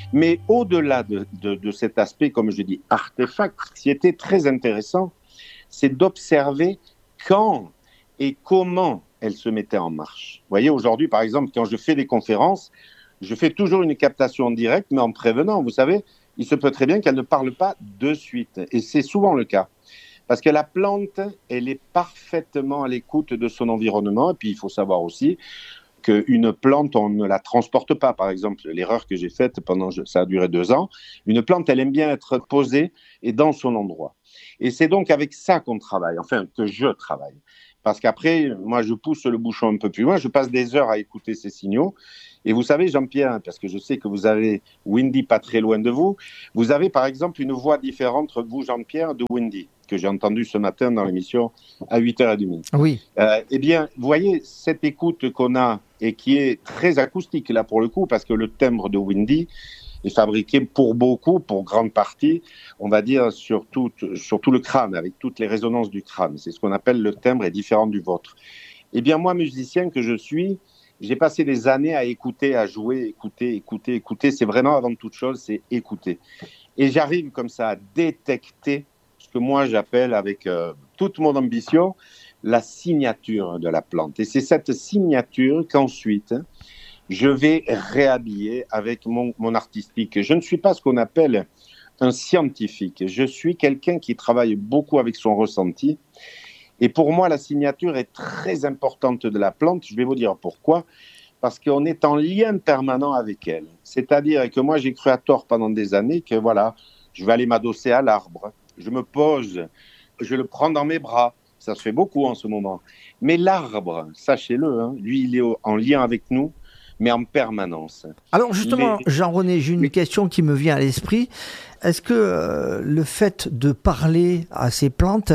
Mais au-delà de cet aspect, comme je dis, artefact, ce qui était très intéressant, c'est d'observer quand et comment elle se mettait en marche. Vous voyez, aujourd'hui, par exemple, quand je fais des conférences, je fais toujours une captation en direct, mais en prévenant. Vous savez, il se peut très bien qu'elle ne parle pas de suite. Et c'est souvent le cas. Parce que la plante, elle est parfaitement à l'écoute de son environnement. Et puis, il faut savoir aussi qu'une plante, on ne la transporte pas. Par exemple, l'erreur que j'ai faite ça a duré 2 ans, une plante, elle aime bien être posée et dans son endroit. Et c'est donc avec ça qu'on travaille, enfin, que je travaille. Parce qu'après, moi, je pousse le bouchon un peu plus loin, je passe des heures à écouter ces signaux. Et vous savez, Jean-Pierre, parce que je sais que vous avez Windy pas très loin de vous, vous avez par exemple une voix différente entre vous, Jean-Pierre, de Windy, que j'ai entendu ce matin dans l'émission à 8h30. Oui. Eh bien, vous voyez, cette écoute qu'on a et qui est très acoustique, là, pour le coup, parce que le timbre de Windy est fabriqué pour beaucoup, pour grande partie, on va dire, sur tout le crâne, avec toutes les résonances du crâne. C'est ce qu'on appelle le timbre est différent du vôtre. Eh bien, moi, musicien que je suis, j'ai passé des années à écouter, à jouer, écouter. C'est vraiment, avant toute chose, c'est écouter. Et j'arrive comme ça à détecter ce que moi j'appelle, avec toute mon ambition, la signature de la plante. Et c'est cette signature qu'ensuite, je vais réhabiller avec mon artistique. Je ne suis pas ce qu'on appelle un scientifique. Je suis quelqu'un qui travaille beaucoup avec son ressenti. Et pour moi, la signature est très importante de la plante. Je vais vous dire pourquoi. Parce qu'on est en lien permanent avec elle. C'est-à-dire que moi, j'ai cru à tort pendant des années que voilà, je vais aller m'adosser à l'arbre. Je me pose, je le prends dans mes bras. Ça se fait beaucoup en ce moment. Mais l'arbre, sachez-le, hein, lui, il est en lien avec nous, mais en permanence. Alors justement, Jean-René, j'ai une question qui me vient à l'esprit. Est-ce que le fait de parler à ces plantes,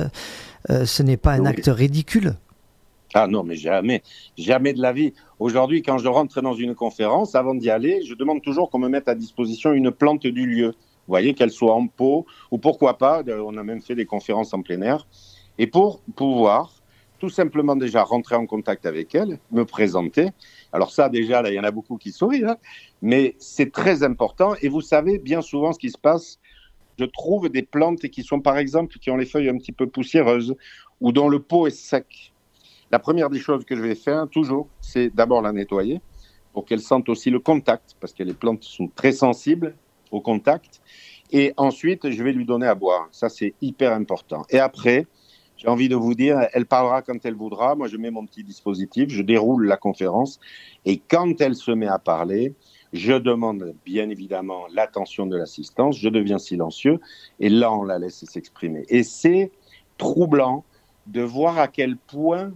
ce n'est pas un acte ridicule ? Ah non, mais jamais, jamais de la vie. Aujourd'hui, quand je rentre dans une conférence, avant d'y aller, je demande toujours qu'on me mette à disposition une plante du lieu. Vous voyez, qu'elle soit en pot, ou pourquoi pas, on a même fait des conférences en plein air. Et pour pouvoir tout simplement déjà rentrer en contact avec elle, me présenter. Alors ça, déjà, là, il y en a beaucoup qui sourient, hein, mais c'est très important. Et vous savez, bien souvent, ce qui se passe, je trouve des plantes qui sont, par exemple, qui ont les feuilles un petit peu poussiéreuses ou dont le pot est sec. La première des choses que je vais faire, toujours, c'est d'abord la nettoyer pour qu'elle sente aussi le contact, parce que les plantes sont très sensibles au contact. Et ensuite, je vais lui donner à boire. Ça, c'est hyper important. Et après, j'ai envie de vous dire, elle parlera quand elle voudra. Moi, je mets mon petit dispositif, je déroule la conférence. Et quand elle se met à parler, je demande bien évidemment l'attention de l'assistance. Je deviens silencieux. Et là, on la laisse s'exprimer. Et c'est troublant de voir à quel point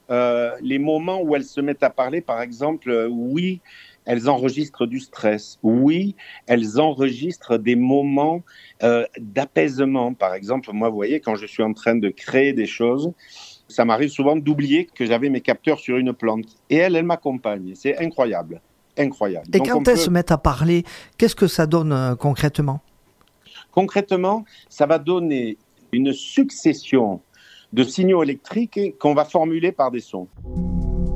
les moments où elles se mettent à parler, par exemple, oui, elles enregistrent du stress. Oui, elles enregistrent des moments d'apaisement. Par exemple, moi, vous voyez, quand je suis en train de créer des choses, ça m'arrive souvent d'oublier que j'avais mes capteurs sur une plante. Et elle m'accompagne. C'est incroyable. Incroyable. Et donc quand elles se mettent à parler, qu'est-ce que ça donne concrètement ? Concrètement, ça va donner une succession de signaux électriques qu'on va formuler par des sons.